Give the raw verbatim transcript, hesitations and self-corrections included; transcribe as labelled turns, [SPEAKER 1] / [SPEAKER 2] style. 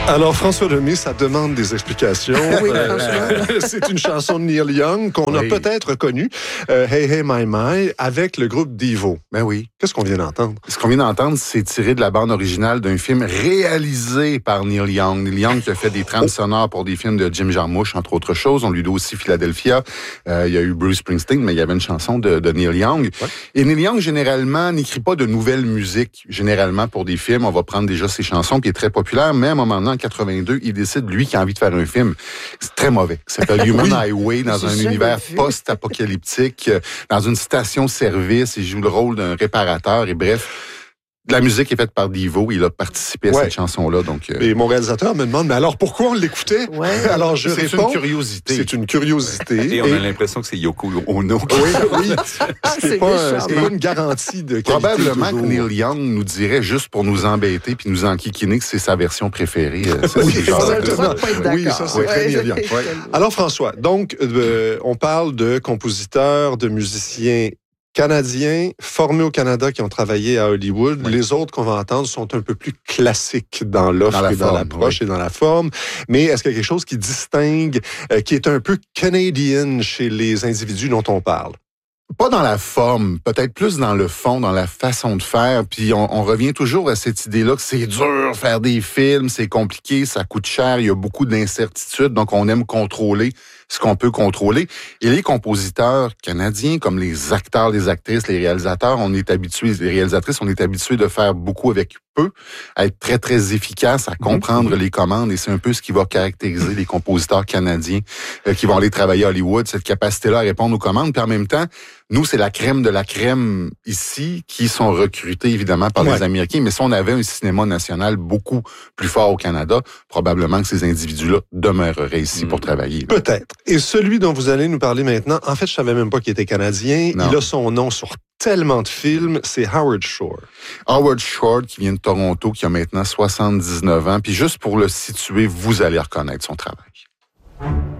[SPEAKER 1] Alors, François Lemay, ça demande des explications.
[SPEAKER 2] Oui,
[SPEAKER 1] euh, c'est une chanson de Neil Young qu'on
[SPEAKER 2] oui.
[SPEAKER 1] a peut-être connue, euh, Hey Hey My My, avec le groupe Devo.
[SPEAKER 2] Ben oui.
[SPEAKER 1] Qu'est-ce qu'on vient d'entendre?
[SPEAKER 2] Ce qu'on vient d'entendre, c'est tiré de la bande originale d'un film réalisé par Neil Young. Neil Young qui a fait des trames sonores pour des films de Jim Jarmusch, entre autres choses. On lui doit aussi Philadelphia. Euh, il y a eu Bruce Springsteen, mais il y avait une chanson de, de Neil Young. Ouais. Et Neil Young, généralement, n'écrit pas de nouvelles musiques, généralement, pour des films. On va prendre déjà ses chansons, qui est très populaire, mais à un moment donné, en quatre-vingt-deux, il décide, lui, qui a envie de faire un film. C'est très mauvais. C'est un Human oui. Highway, dans un univers post-apocalyptique, dans une station-service. Il joue le rôle d'un réparateur, et bref... La musique est faite par Devo. Il a participé à ouais. cette chanson-là. Donc, euh...
[SPEAKER 1] Et mon réalisateur me demande, mais alors pourquoi on l'écoutait?
[SPEAKER 3] Ouais.
[SPEAKER 1] Alors je
[SPEAKER 2] c'est
[SPEAKER 1] réponds...
[SPEAKER 2] C'est une curiosité.
[SPEAKER 1] C'est une curiosité.
[SPEAKER 4] Et on a l'impression que c'est Yoko Ono.
[SPEAKER 1] Oui, oui.
[SPEAKER 3] Ah,
[SPEAKER 1] c'est pas, c'est pas une garantie de qualité.
[SPEAKER 2] Probablement que Neil Young nous dirait juste pour nous embêter puis nous enquiquiner que c'est sa version préférée.
[SPEAKER 1] Ça,
[SPEAKER 2] oui,
[SPEAKER 1] c'est
[SPEAKER 3] genre
[SPEAKER 1] oui, ça c'est ouais. très Neil Young. Ouais. Alors François, donc euh, on parle de compositeurs, de musiciens Canadiens formés au Canada qui ont travaillé à Hollywood. Oui. Les autres qu'on va entendre sont un peu plus classiques dans l'offre dans et dans l'approche oui. et dans la forme. Mais est-ce qu'il y a quelque chose qui distingue, euh, qui est un peu canadien chez les individus dont on parle?
[SPEAKER 2] Pas dans la forme, peut-être plus dans le fond, dans la façon de faire. Puis on, on revient toujours à cette idée-là que c'est dur faire des films, c'est compliqué, ça coûte cher, il y a beaucoup d'incertitudes, donc on aime contrôler ce qu'on peut contrôler. Et les compositeurs canadiens, comme les acteurs, les actrices, les réalisateurs, on est habitués, les réalisatrices, on est habitués de faire beaucoup avec peu, à être très, très efficace, à comprendre mmh. les commandes. Et c'est un peu ce qui va caractériser les compositeurs canadiens euh, qui vont aller travailler à Hollywood, cette capacité-là à répondre aux commandes. Puis en même temps, nous, c'est la crème de la crème ici qui sont recrutés, évidemment, par ouais. les Américains. Mais si on avait un cinéma national beaucoup plus fort au Canada, probablement que ces individus-là demeureraient ici mmh. pour travailler. Là.
[SPEAKER 1] Peut-être. Et celui dont vous allez nous parler maintenant, en fait, je savais même pas qu'il était canadien. Non. Il a son nom sur tellement de films, c'est Howard Shore.
[SPEAKER 2] Howard Shore, qui vient de Toronto, qui a maintenant soixante-dix-neuf ans. Puis juste pour le situer, vous allez reconnaître son travail.